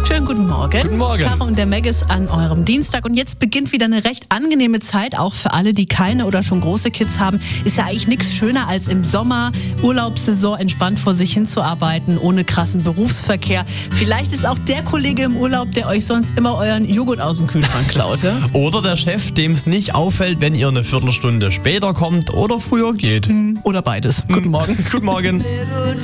Schönen guten Morgen. Guten Morgen. Caro und der Meggis an eurem Dienstag. Und jetzt beginnt wieder eine recht angenehme Zeit, auch für alle, die keine oder schon große Kids haben. Ist ja eigentlich nichts schöner, als im Sommer, Urlaubssaison, entspannt vor sich hinzuarbeiten, ohne krassen Berufsverkehr. Vielleicht ist auch der Kollege im Urlaub, der euch sonst immer euren Joghurt aus dem Kühlschrank klaut. Ja? Oder der Chef, dem es nicht auffällt, wenn ihr eine Viertelstunde später kommt oder früher geht. Oder beides. Guten Morgen. Guten Morgen.